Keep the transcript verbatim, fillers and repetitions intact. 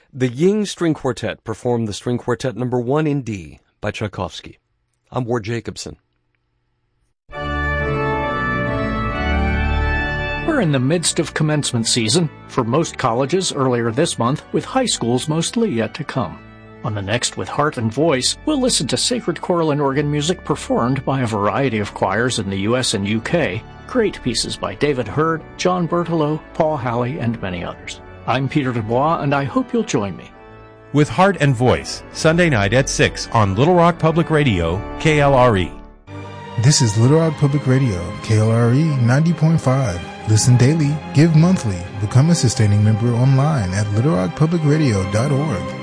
The Ying String Quartet performed the String Quartet number one in D by Tchaikovsky. I'm Ward Jacobson. We're in the midst of commencement season for most colleges earlier this month, with high schools mostly yet to come. On the next With Heart and Voice, we'll listen to sacred choral and organ music performed by a variety of choirs in the U S and U K, great pieces by David Hurd, John Bertolo, Paul Halley, and many others. I'm Peter Dubois, and I hope you'll join me. With Heart and Voice, Sunday night at six on Little Rock Public Radio, K L R E. This is Little Rock Public Radio, K L R E ninety point five. Listen daily, give monthly, become a sustaining member online at little rock public radio dot org.